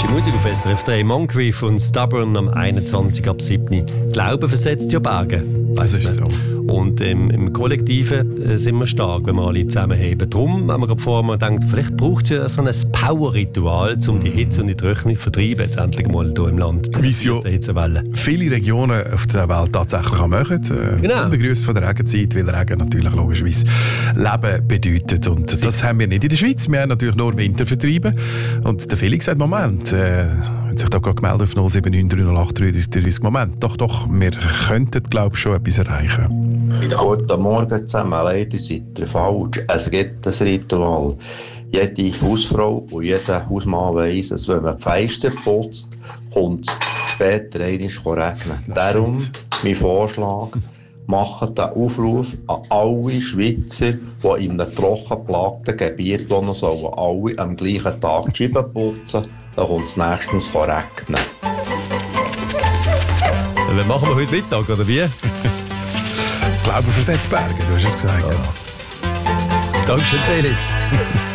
Frische Musik auf SRF 3. Moncrief und Stubborn am 21 ab 7. Glauben versetzt ja Berge. Das ist so. Und im Kollektiven sind wir stark, wenn wir alle zusammenheben. Darum haben wir gerade vorher gedacht, vielleicht braucht es ja so ein Power-Ritual, um die Hitze und die Trockenheit zu vertreiben, jetzt endlich mal hier im Land. Wie es ja viele Regionen auf der Welt tatsächlich auch machen. Genau. Unbegrüßt von der Regenzeit, weil Regen natürlich logischerweise Leben bedeutet. Und das haben wir nicht in der Schweiz. Wir haben natürlich nur Wintervertriebe. Und der Felix sagt, Moment, hat sich da gerade gemeldet auf 079 308 33. Moment, doch, wir könnten, glaube ich, schon etwas erreichen. Guten Morgen zusammen, leider seid ihr falsch. Es gibt ein Ritual. Jede Hausfrau und jeder Hausmann weiss, dass wenn man die Fenster putzt, kommt es später einmal regnen. Darum mein Vorschlag, machen den Aufruf an alle Schweizer, die in einem trockenplagten Gebiet wohnen sollen, alle am gleichen Tag die Scheiben putzen, dann kommt es nächstens regnen. Was machen wir heute Mittag, oder wie? Glauben versetzt Berge, du hast es gesagt. Ja. Dankeschön, Felix.